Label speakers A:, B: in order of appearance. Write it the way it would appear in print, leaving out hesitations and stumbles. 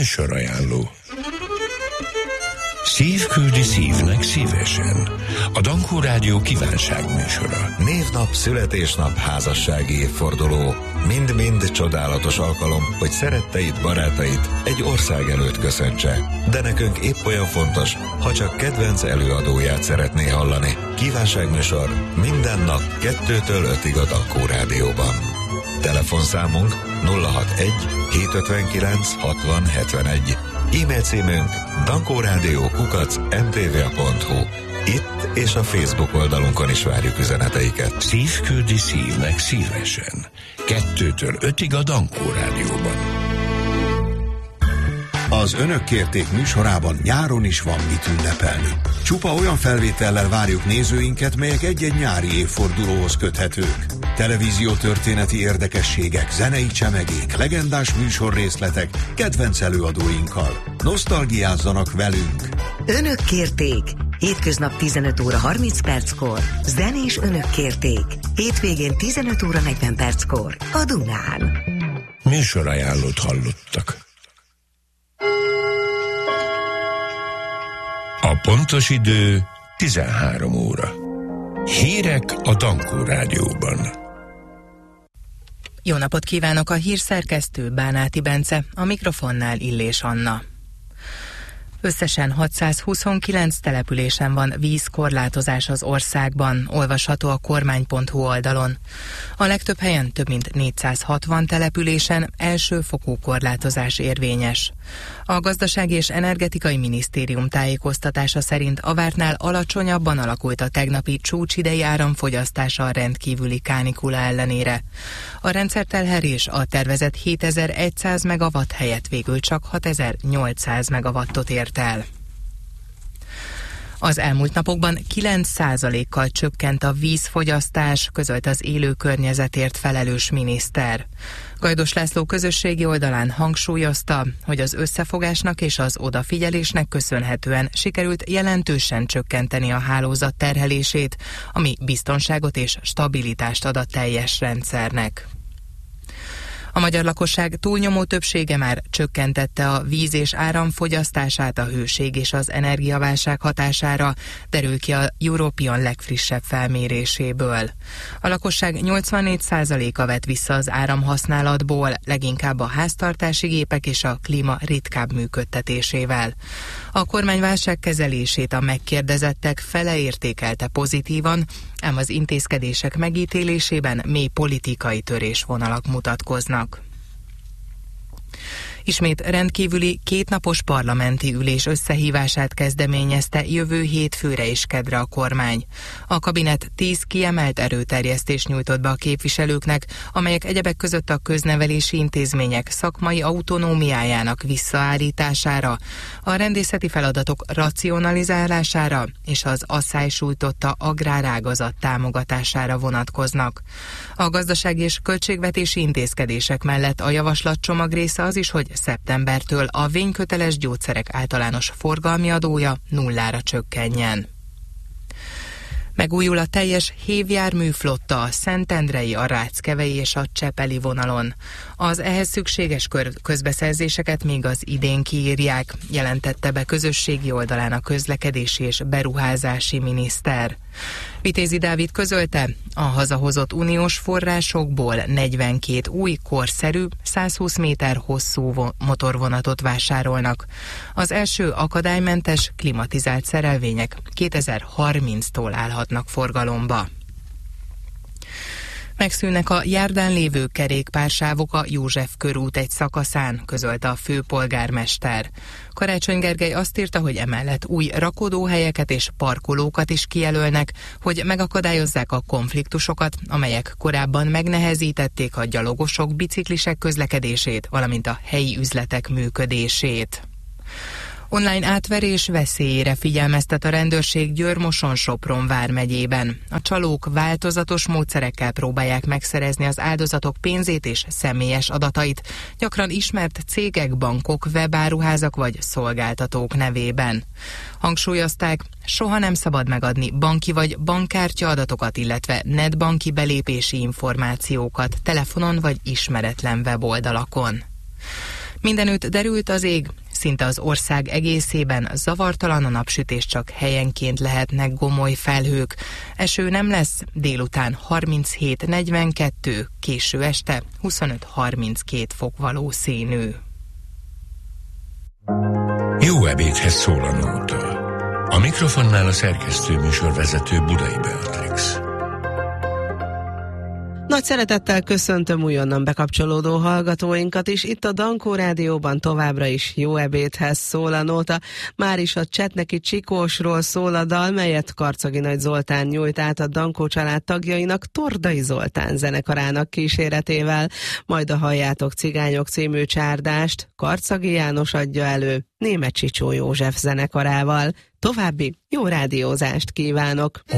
A: Műsorajánló. Szív küldi szívnek szívesen. A Dankó Rádió kívánságműsora.
B: Névnap, születésnap, házassági évforduló. Mind-mind csodálatos alkalom, hogy szeretteid, barátait egy ország előtt köszöntse. De nekünk épp olyan fontos, ha csak kedvenc előadóját szeretné hallani. Kívánságműsor minden nap 2-től 5-ig a Dankó Rádióban. Telefonszámunk 061 759 60 71. E-mail címünk dankórádió@mtva.hu. Itt és a Facebook oldalunkon is várjuk üzeneteiket.
A: Szív küldi szívnek szívesen. 2-től 5-ig a Dankó Rádióban.
C: Az Önök kérték műsorában nyáron is van mit ünnepelni. Csupa olyan felvétellel várjuk nézőinket, melyek egy-egy nyári évfordulóhoz köthetők. Televíziótörténeti érdekességek, zenei csemegék, legendás műsorrészletek, kedvenc előadóinkkal. Nosztalgiázzanak velünk!
D: Önök kérték! Hétköznap 15 óra 30 perckor. Zenés Önök kérték. Hétvégén 15 óra 40 perckor. A Dunán.
A: Műsorajánlót hallottak. A pontos idő 13 óra. Hírek a Dankó Rádióban.
E: Jó napot kívánok, a hírszerkesztő Bánáti Bence, a mikrofonnál Illés Anna. Összesen 629 településen van vízkorlátozás az országban, olvasható a kormány.hu oldalon. A legtöbb helyen, több mint 460 településen elsőfokú korlátozás érvényes. A Gazdasági és Energetikai Minisztérium tájékoztatása szerint a vártnál alacsonyabban alakult a tegnapi csúcsidei áramfogyasztása a rendkívüli kánikula ellenére. A rendszertelherés a tervezett 7100 megawatt helyett végül csak 6800 megawattot ért el. Az elmúlt napokban 9%-kal csökkent a vízfogyasztás, közölt az élő környezetért felelős miniszter. Gajdos László közösségi oldalán hangsúlyozta, hogy az összefogásnak és az odafigyelésnek köszönhetően sikerült jelentősen csökkenteni a hálózat terhelését, ami biztonságot és stabilitást ad a teljes rendszernek. A magyar lakosság túlnyomó többsége már csökkentette a víz- és áramfogyasztását a hőség és az energiaválság hatására, derül ki a European legfrissebb felméréséből. A lakosság 84%-a vett vissza az áramhasználatból, leginkább a háztartási gépek és a klíma ritkább működtetésével. A kormány válságkezelését a megkérdezettek fele értékelte pozitívan, ám az intézkedések megítélésében mély politikai törésvonalak mutatkoznak. Ismét rendkívüli kétnapos parlamenti ülés összehívását kezdeményezte jövő hétfőre és kedre a kormány. A kabinet 10 kiemelt erőterjesztést nyújtott be a képviselőknek, amelyek egyebek között a köznevelési intézmények szakmai autonómiájának visszaállítására, a rendészeti feladatok racionalizálására és az asszály sújtotta agrárágazat támogatására vonatkoznak. A gazdasági és költségvetési intézkedések mellett a javaslatcsomag része az is, hogy szeptembertől a vényköteles gyógyszerek általános forgalmi adója nullára csökkenjen. Megújul a teljes hévjárműflotta a Szentendrei, a Ráckevei és a Csepeli vonalon. Az ehhez szükséges közbeszerzéseket még az idén kiírják, jelentette be közösségi oldalán a közlekedési és beruházási miniszter. Vitézi Dávid közölte, a hazahozott uniós forrásokból 42 új, korszerű, 120 méter hosszú motorvonatot vásárolnak. Az első akadálymentes, klimatizált szerelvények 2030-tól állhatnak forgalomba. Megszűnnek a járdán lévő kerékpársávok a József körút egy szakaszán, közölte a főpolgármester. Karácsony Gergely azt írta, hogy emellett új rakodóhelyeket és parkolókat is kijelölnek, hogy megakadályozzák a konfliktusokat, amelyek korábban megnehezítették a gyalogosok, biciklisek közlekedését, valamint a helyi üzletek működését. Online átverés veszélyére figyelmeztet a rendőrség Győr-Moson-Sopron vármegyében. A csalók változatos módszerekkel próbálják megszerezni az áldozatok pénzét és személyes adatait, gyakran ismert cégek, bankok, webáruházak vagy szolgáltatók nevében. Hangsúlyozták, soha nem szabad megadni banki vagy bankkártya adatokat, illetve netbanki belépési információkat telefonon vagy ismeretlen weboldalakon. Mindenütt derült az ég, Szinte az ország egészében zavartalan a napsütés, csak helyenként lehetnek gomoly felhők. Eső nem lesz, délután 37-42, késő este 25-32 fok valószínű.
A: Jó ebédhez szól a nóta. A mikrofonnál a szerkesztő műsorvezető Budai Beatrix.
F: Nagy szeretettel köszöntöm újonnan bekapcsolódó hallgatóinkat is. Itt a Dankó Rádióban továbbra is Jó ebédhez szól a nóta. Már is a Csetneki Csikósról szól a dal, melyet Karczagi Nagy Zoltán nyújt át a Dankó család tagjainak Tordai Zoltán zenekarának kíséretével. Majd a Halljátok Cigányok című csárdást Karczagi János adja elő Németh Csicsó József zenekarával. További jó rádiózást kívánok!